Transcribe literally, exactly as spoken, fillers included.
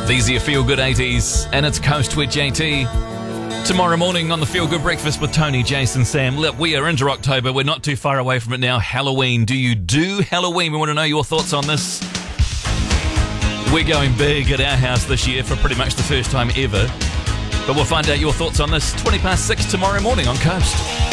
These are your Feel Good eighties, and it's Coast with J T. Tomorrow morning on the Feel Good Breakfast with Tony, Jason, Sam. Look, we are into October. We're not too far away from it now. Halloween. Do you do Halloween? We want to know your thoughts on this. We're going big at our house this year for pretty much the first time ever. But we'll find out your thoughts on this twenty past six tomorrow morning on Coast.